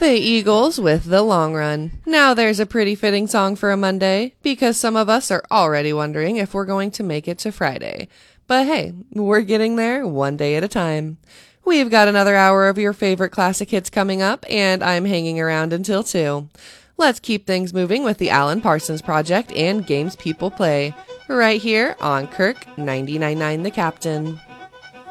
The Eagles with The Long Run. Now there's a pretty fitting song for a Monday, because some of us are already wondering if we're going to make it to Friday. But hey, we're getting there one day at a time. We've got another hour of your favorite classic hits coming up, and I'm hanging around until 2. Let's keep things moving with the Alan Parsons Project and Games People Play, right here on Kirk 99.9 The Captain.